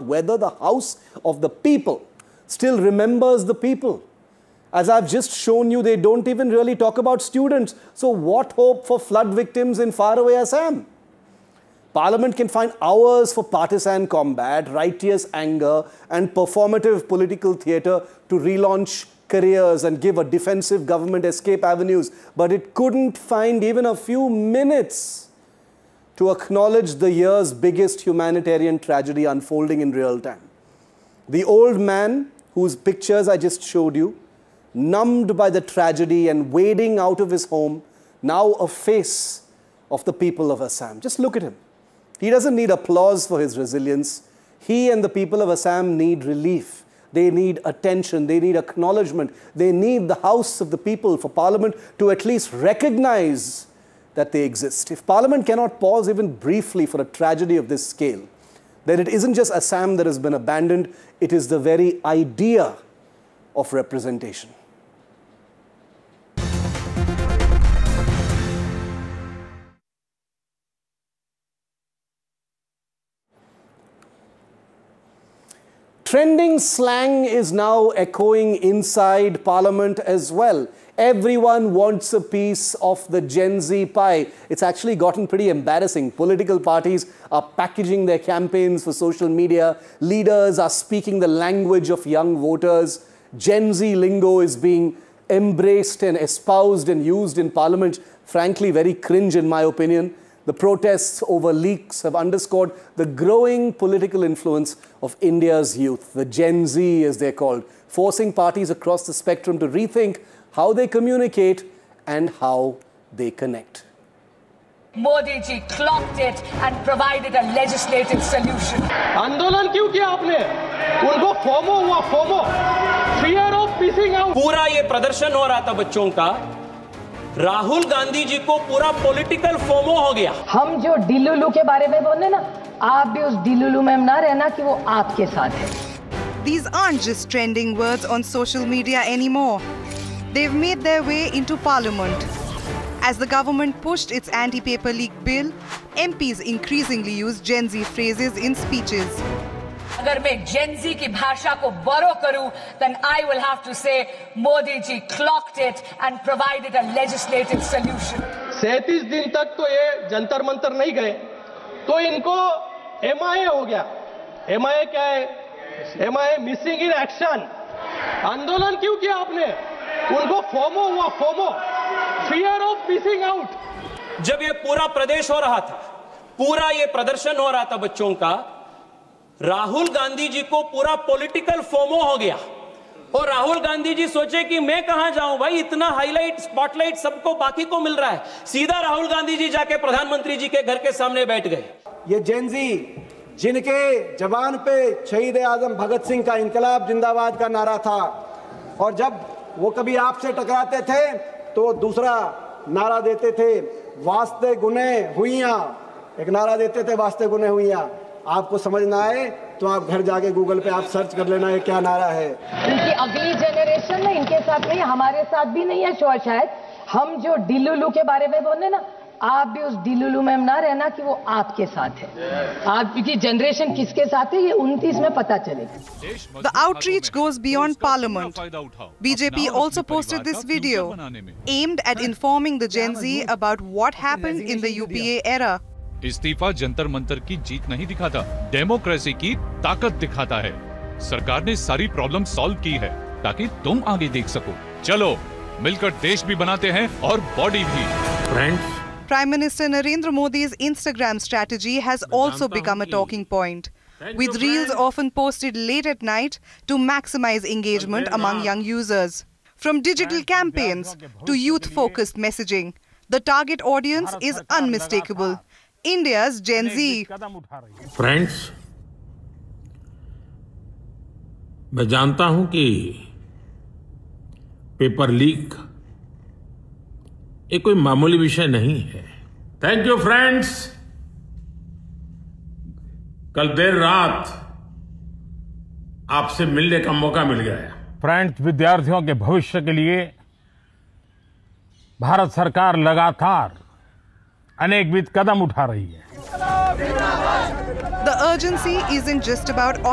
whether the House of the People still remembers the people. As I've just shown you, they don't even really talk about students. So what hope for flood victims in faraway Assam? Parliament can find hours for partisan combat, righteous anger, and performative political theatre to relaunch careers and give a defensive government escape avenues. But it couldn't find even a few minutes to acknowledge the year's biggest humanitarian tragedy unfolding in real time. The old man, whose pictures I just showed you, numbed by the tragedy and wading out of his home, now a face of the people of Assam. Just look at him. He doesn't need applause for his resilience. He and the people of Assam need relief. They need attention. They need acknowledgement. They need the House of the People, for Parliament to at least recognize that they exist. If Parliament cannot pause even briefly for a tragedy of this scale, then it isn't just Assam that has been abandoned, it is the very idea of representation. Trending slang is now echoing inside Parliament as well. Everyone wants a piece of the Gen Z pie. It's actually gotten pretty embarrassing. Political parties are packaging their campaigns for social media. Leaders are speaking the language of young voters. Gen Z lingo is being embraced and espoused and used in Parliament. Frankly, very cringe in my opinion. The protests over leaks have underscored the growing political influence of India's youth, the Gen Z as they're called, forcing parties across the spectrum to rethink how they communicate and how they connect. Modi ji clocked it and provided a legislative solution. आंदोलन क्यों किया आपने? उनको FOMO हुआ, FOMO, fear of missing out. पूरा ये प्रदर्शन हो रहा था बच्चों का, राहुल गांधी जी को पूरा पॉलिटिकल फोमो हो गया। हम जो डिलुलू के बारे में बोले ना, आप भी उस डिलुलू में ना रहना कि वो आपके साथ है। These aren't just trending words on social media anymore. They've made their way into Parliament. As the government pushed its anti-paper leak bill, MPs increasingly use Gen Z phrases in speeches. अगर मैं Gen Z की भाषा को borrow करूं, then I will have to say Modi ji clocked it and provided a legislative solution. 37 दिन तक तो ये जंतर मंतर नहीं गए, तो इनको MIA हो गया। MIA क्या है? MIA missing in action. आंदोलन क्यों किया आपने? उनको फोमो हुआ, FOMO, fear of missing out. जब ये पूरा प्रदेश हो रहा था, पूरा ये प्रदर्शन हो रहा था बच्चों का, राहुल गांधी जी को पूरा पॉलिटिकल फोमो हो गया और राहुल गांधी जी सोचे कि मैं कहां जाऊं भाई, इतना हाईलाइट स्पॉटलाइट सबको बाकी को मिल रहा है। सीधा राहुल गांधी जी जाके प्रधानमंत्री जी के घर के सामने बैठ गए। ये जेन जी जिनके जबान पे शहीद आजम भगत सिंह का इनकलाब जिंदाबाद का नारा था, और जब वो कभी आपसे टकराते थे तो दूसरा नारा देते थे, वास्ते गुने हुइयां, एक नारा देते थे, वास्ते गुने हुइयां। आपको समझ ना आए तो आप घर जाके गूगल पे आप सर्च कर लेना ये क्या नारा है। इनकी अगली जनरेशन में इनके साथ नहीं, हमारे साथ भी नहीं है शायद। हम जो डिलुलू के बारे में बोले ना, आप भी उस डिलुलू में ना रहना कि वो आपके साथ है। आपकी जनरेशन किसके साथ है ये 29 में पता चलेगा। The outreach goes beyond Parliament. BJP also posted this video aimed at informing the Gen Z about what happened in the UPA era. इस्तीफा जंतर मंतर की जीत नहीं दिखाता, डेमोक्रेसी की ताकत दिखाता है। सरकार ने सारी प्रॉब्लम सॉल्व की है ताकि तुम आगे देख सको। चलो मिलकर देश भी बनाते हैं और बॉडी भी। Friends, Prime Minister Narendra Modi's Instagram strategy has also become a talking point, with reels often posted late at night to maximize engagement among young users. From digital campaigns to youth-focused messaging, the target audience is unmistakable. India's Gen Z. Friends, मैं जानता हूं कि paper leak ये कोई मामूली विषय नहीं है। Thank you friends. कल देर रात आपसे मिलने का मौका मिल गया। फ्रेंड्स, विद्यार्थियों के भविष्य के लिए भारत सरकार लगातार अनेकविध कदम उठा रही है। The urgency isn't just about